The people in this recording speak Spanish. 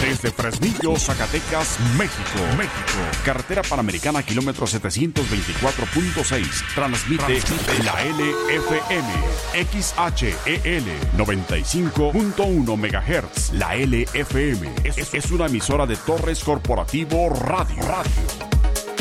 Desde Fresnillo, Zacatecas, México. Carretera Panamericana, kilómetro 724.6. Transmite la LFM. XHEL 95.1 MHz. La LFM es una emisora de Torres Corporativo Radio.